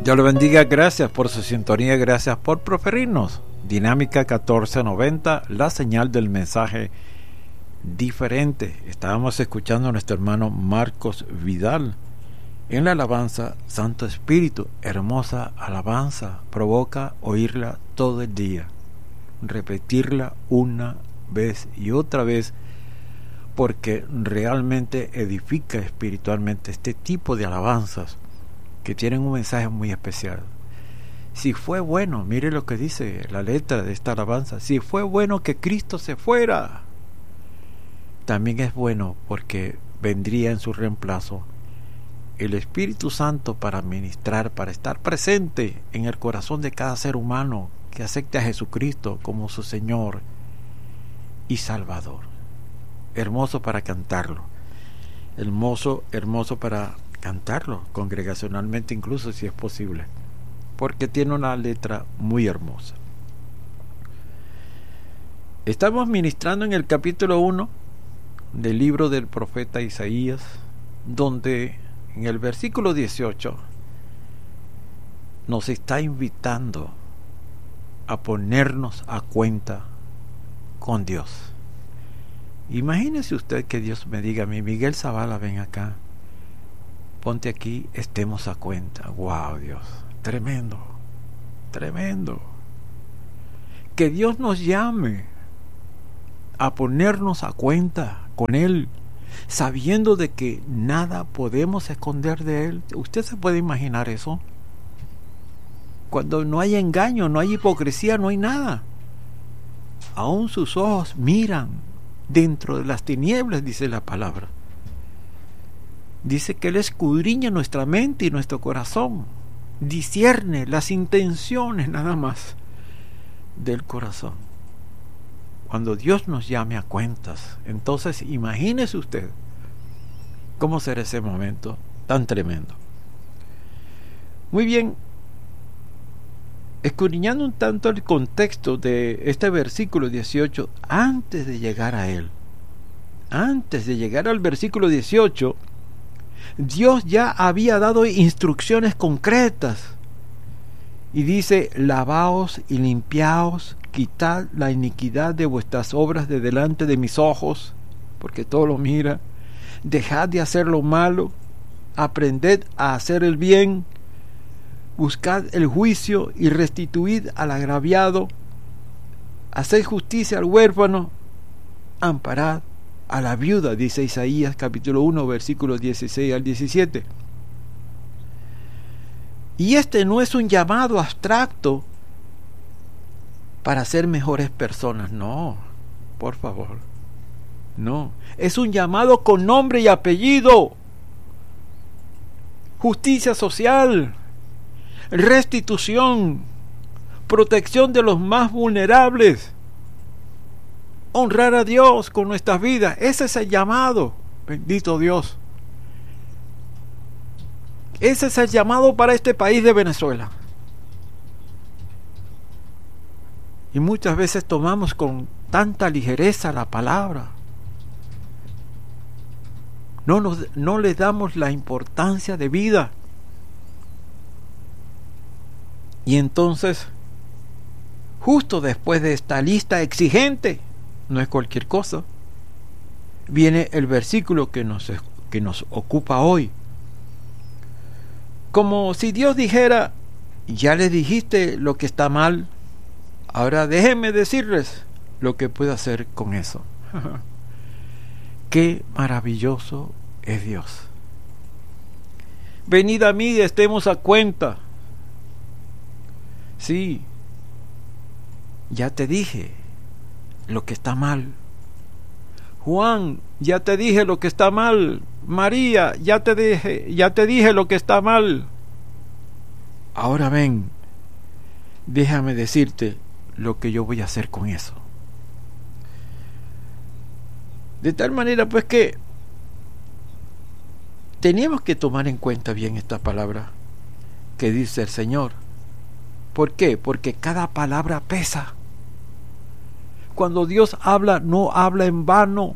Dios le bendiga, gracias por su sintonía, gracias por preferirnos. Dinámica 1490, la señal del mensaje diferente. Estábamos escuchando a nuestro hermano Marcos Vidal en la alabanza Santo Espíritu. Hermosa alabanza, provoca oírla todo el día, repetirla una vez y otra vez, porque realmente edifica espiritualmente este tipo de alabanzas que tienen un mensaje muy especial. Si fue bueno, mire lo que dice la letra de esta alabanza: si fue bueno que Cristo se fuera, también es bueno porque vendría en su reemplazo el Espíritu Santo para ministrar, para estar presente en el corazón de cada ser humano que acepte a Jesucristo como su Señor y Salvador. Hermoso para cantarlo, hermoso para cantarlo congregacionalmente, incluso si es posible, porque tiene una letra muy hermosa. Estamos ministrando en el capítulo 1 del libro del profeta Isaías, donde en el versículo 18 nos está invitando a ponernos a cuenta con Dios. Imagínese usted que Dios me diga a mí: Miguel Zavala, ven acá, ponte aquí, estemos a cuenta. ¡Wow, Dios! Tremendo, tremendo. Que Dios nos llame a ponernos a cuenta con Él, sabiendo de que nada podemos esconder de Él. ¿Usted se puede imaginar eso? Cuando no hay engaño, no hay hipocresía, no hay nada. Aún sus ojos miran dentro de las tinieblas, dice la palabra. Dice que Él escudriña nuestra mente y nuestro corazón, discierne las intenciones nada más del corazón. Cuando Dios nos llame a cuentas, entonces imagínese usted cómo será ese momento tan tremendo. Muy bien, escudriñando un tanto el contexto de este versículo 18, antes de llegar a él, antes de llegar al versículo 18, Dios ya había dado instrucciones concretas y dice: lavaos y limpiaos, quitad la iniquidad de vuestras obras de delante de mis ojos, porque todo lo mira. Dejad de hacer lo malo, aprended a hacer el bien, buscad el juicio y restituid al agraviado, haced justicia al huérfano, amparad a la viuda, dice Isaías capítulo 1 versículos 16 al 17. Y este no es un llamado abstracto para ser mejores personas, no, por favor, no, es un llamado con nombre y apellido: justicia social, restitución, protección de los más vulnerables, honrar a Dios con nuestras vidas. Ese es el llamado, bendito Dios. Ese es el llamado para este país de Venezuela. Y muchas veces tomamos con tanta ligereza la palabra. No le damos la importancia de vida. Y entonces, justo después de esta lista exigente, no es cualquier cosa, viene el versículo que nos ocupa hoy. Como si Dios dijera: ya les dijiste lo que está mal, ahora déjenme decirles lo que puedo hacer con eso. Qué maravilloso es Dios. Venid a mí y estemos a cuenta. Sí, ya te dije lo que está mal. Juan, ya te dije lo que está mal. María, ya te dije lo que está mal. Ahora ven, déjame decirte lo que yo voy a hacer con eso. De tal manera pues que teníamos que tomar en cuenta bien esta palabra que dice el Señor. ¿Por qué? Porque cada palabra pesa. Cuando Dios habla, no habla en vano.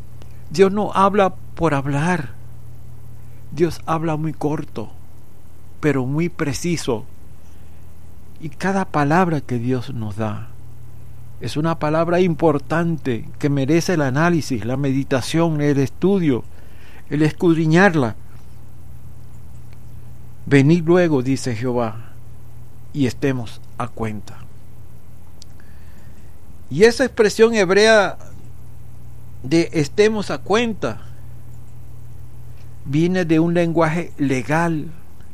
Dios no habla por hablar. Dios habla muy corto. pero muy preciso. Y cada palabra que Dios nos da es una palabra importante que merece el análisis, la meditación, el estudio, el escudriñarla. Venid luego, dice Jehová, y estemos a cuenta. Y esa expresión hebrea de estemos a cuenta viene de un lenguaje legal,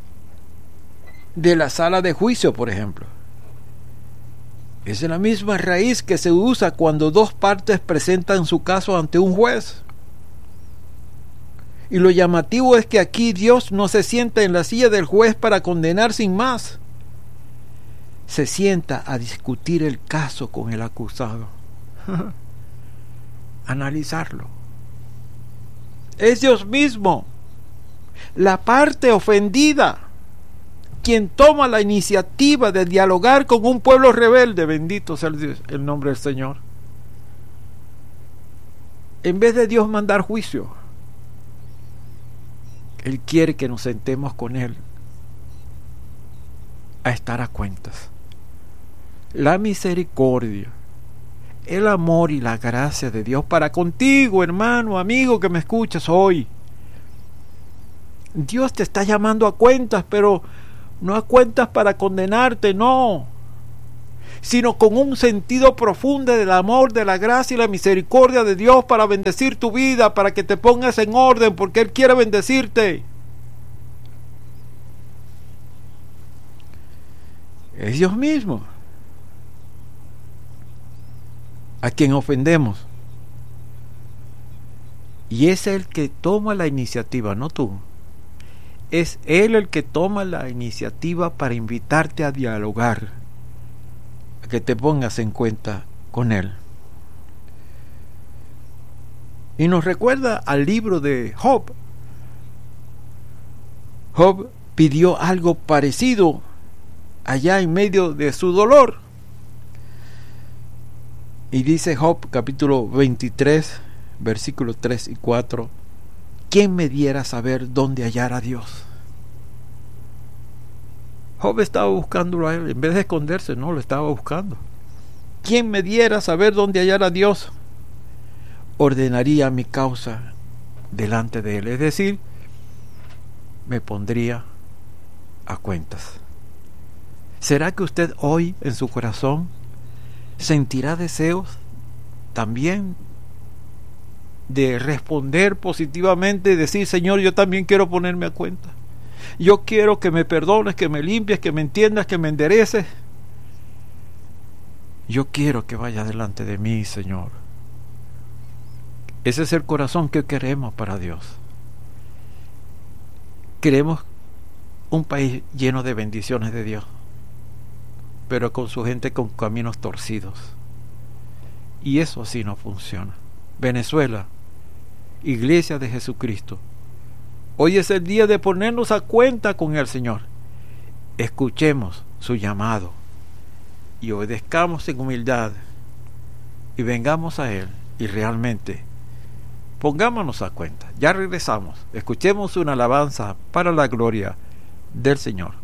de la sala de juicio, por ejemplo. Es la misma raíz que se usa cuando dos partes presentan su caso ante un juez. Y lo llamativo es que aquí Dios no se sienta en la silla del juez para condenar sin más. Se sienta a discutir el caso con el acusado. Analizarlo. Es Dios mismo, la parte ofendida, quien toma la iniciativa de dialogar con un pueblo rebelde. Bendito sea el nombre del Señor. En vez de Dios mandar juicio, Él quiere que nos sentemos con Él a estar a cuentas. La misericordia, el amor y la gracia de Dios para contigo, hermano, amigo que me escuchas hoy. Dios te está llamando a cuentas, pero no a cuentas para condenarte, no, sino con un sentido profundo del amor, de la gracia y la misericordia de Dios para bendecir tu vida, para que te pongas en orden, porque Él quiere bendecirte. Es Dios mismo a quien ofendemos, y es el que toma la iniciativa, no tú. Es Él el que toma la iniciativa para invitarte a dialogar, a que te pongas en cuenta con Él. Y nos recuerda al libro de Job. Job pidió algo parecido allá en medio de su dolor. Y dice Job capítulo 23, versículos 3 y 4: ¿quién me diera saber dónde hallar a Dios? Job estaba buscándolo a Él, en vez de esconderse, no, lo estaba buscando. ¿Quién me diera saber dónde hallar a Dios? Ordenaría mi causa delante de Él, es decir, me pondría a cuentas. ¿Será que usted hoy en su corazón sentirá deseos también de responder positivamente y decir: Señor, yo también quiero ponerme a cuenta? Yo quiero que me perdones, que me limpies, que me entiendas, que me endereces. Yo quiero que vaya delante de mí, Señor. Ese es el corazón que queremos para Dios. Queremos un país lleno de bendiciones de Dios, pero con su gente con caminos torcidos. Y eso así no funciona. Venezuela, Iglesia de Jesucristo, hoy es el día de ponernos a cuenta con el Señor. Escuchemos su llamado y obedezcamos en humildad y vengamos a Él y realmente pongámonos a cuenta. Ya regresamos. Escuchemos una alabanza para la gloria del Señor.